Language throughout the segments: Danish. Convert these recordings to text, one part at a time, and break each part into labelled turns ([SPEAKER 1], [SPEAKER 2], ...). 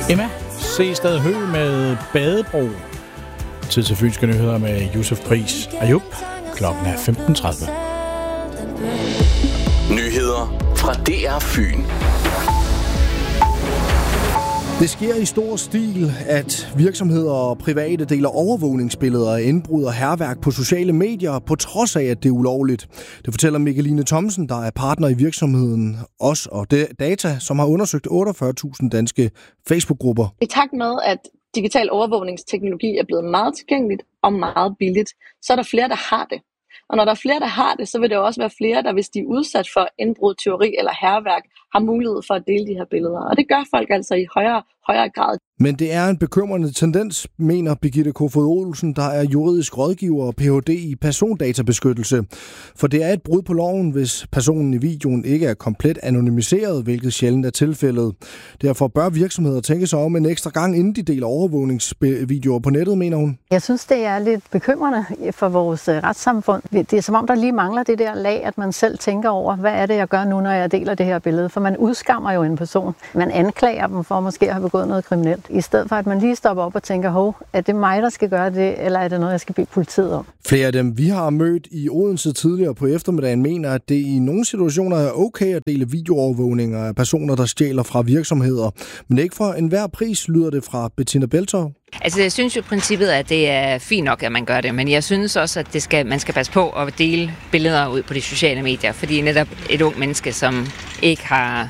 [SPEAKER 1] Emma C. Sted Hø med Badebro. Tid til Fynske Nyheder med Josef Pris Ayub. Klokken er 15:30.
[SPEAKER 2] Nyheder fra DR Fyn.
[SPEAKER 3] Det sker i stor stil, at virksomheder og private deler overvågningsbilleder af indbrud og hærværk på sociale medier, på trods af, at det er ulovligt. Det fortæller Mikkeline Thomsen, der er partner i virksomheden Os og Data, som har undersøgt 48.000 danske Facebook-grupper.
[SPEAKER 4] I takt med, at digital overvågningsteknologi er blevet meget tilgængeligt og meget billigt, så er der flere, der har det. Og når der er flere, der har det, så vil der også være flere, der hvis de er udsat for indbrud, tyveri eller hærværk, har mulighed for at dele de her billeder. Og det gør folk altså i højere grad.
[SPEAKER 3] Men det er en bekymrende tendens, mener Birgitte Kofod Olsen, der er juridisk rådgiver og Ph.D. i persondatabeskyttelse. For det er et brud på loven, hvis personen i videoen ikke er komplet anonymiseret, hvilket sjældent er tilfældet. Derfor bør virksomheder tænke sig om en ekstra gang, inden de deler overvågningsvideoer på nettet, mener hun.
[SPEAKER 5] Jeg synes, det er lidt bekymrende for vores retssamfund. Det er som om, der lige mangler det der lag, at man selv tænker over, hvad er det, jeg gør nu, når jeg deler det her billede. For man udskammer jo en person. Man anklager dem for måske at have begået noget kriminelt. I stedet for, at man lige stopper op og tænker, er det mig, der skal gøre det, eller er det noget, jeg skal bede politiet om?
[SPEAKER 3] Flere af dem, vi har mødt i Odense tidligere på eftermiddagen, mener, at det i nogle situationer er okay at dele videoovervågninger af personer, der stjæler fra virksomheder. Men ikke for enhver pris, lyder det fra Bettina Beltov.
[SPEAKER 6] Altså, jeg synes jo i princippet, at det er fint nok, at man gør det, men jeg synes også, at man skal passe på at dele billeder ud på de sociale medier, fordi netop et ung menneske, som ikke har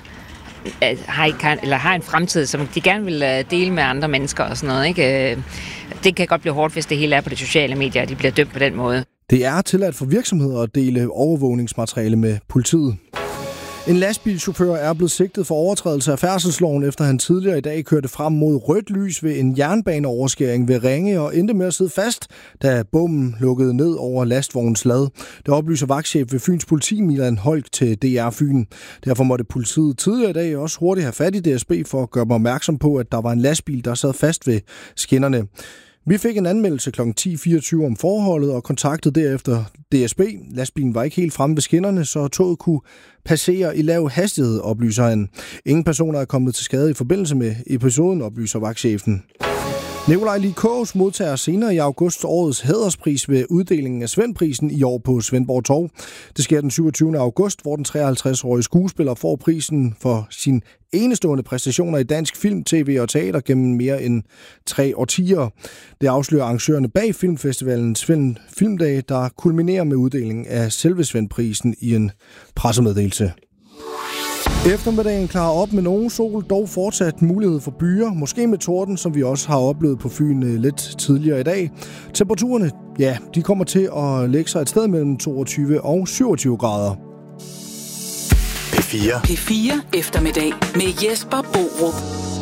[SPEAKER 6] en fremtid, som de gerne vil dele med andre mennesker og sådan noget, ikke? Det kan godt blive hårdt, hvis det hele er på de sociale medier, og de bliver dømt på den måde.
[SPEAKER 3] Det er tilladt for virksomheder at dele overvågningsmateriale med politiet. En lastbilchauffør er blevet sigtet for overtrædelse af færdselsloven, efter han tidligere i dag kørte frem mod rødt lys ved en jernbaneoverskæring ved Ringe og endte med at sidde fast, da bommen lukkede ned over lastvognens lad. Det oplyser vagtchef ved Fyns Politi, Milan Holk, til DR Fyn. Derfor måtte politiet tidligere i dag også hurtigt have fat i DSB for at gøre mig opmærksom på, at der var en lastbil, der sad fast ved skinnerne. Vi fik en anmeldelse kl. 10.24 om forholdet og kontaktede derefter DSB. Lastbilen var ikke helt fremme ved skinnerne, så toget kunne passere i lav hastighed, oplyser han. Ingen personer er kommet til skade i forbindelse med episoden, oplyser vagtchefen. Nikolaj Lie Kaas modtager senere i august årets hæderspris ved uddelingen af Svendprisen i år på Svendborg Torv. Det sker den 27. august, hvor den 53-årige skuespiller får prisen for sin enestående præstationer i dansk film, tv og teater gennem mere end 3 årtier. Det afslører arrangørerne bag filmfestivalen Svend Filmdag, der kulminerer med uddelingen af selve Svendprisen i en pressemeddelelse. Eftermiddagen klarer op med nogen sol, dog fortsat mulighed for byer, måske med torden, som vi også har oplevet på Fyn lidt tidligere i dag. Temperaturerne, de kommer til at lægge sig et sted mellem 22 og 27 grader.
[SPEAKER 2] P4
[SPEAKER 7] eftermiddag med Jesper Borup.